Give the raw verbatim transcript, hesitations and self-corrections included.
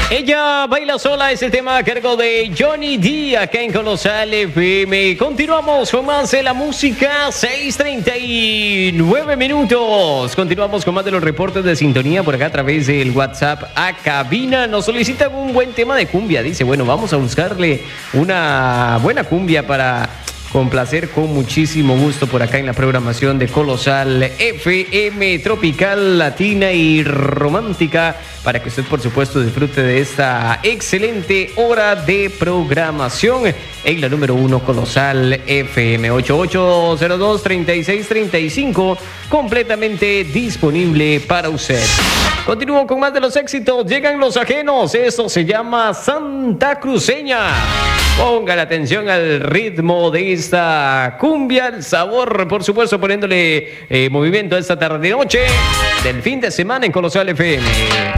Ella baila sola, es el tema a cargo de Johnny D acá en Colosal F M. Continuamos con más de la música, seis treinta y nueve minutos. Continuamos con más de los reportes de sintonía por acá a través del WhatsApp a cabina. Nos solicitan un buen tema de cumbia. Dice, bueno, vamos a buscarle una buena cumbia para complacer con muchísimo gusto por acá en la programación de Colosal F M, tropical, latina y romántica, para que usted por supuesto disfrute de esta excelente hora de programación en la número uno Colosal F M. Ocho ocho cero dos, treinta y seis treinta y cinco, completamente disponible para usted. Continúo con más de los éxitos. Llegan los ajenos. Esto se llama Santa Cruceña. Ponga la atención al ritmo de esta cumbia, el sabor, por supuesto, poniéndole eh, movimiento a esta tarde-noche del fin de semana en Colosal F M.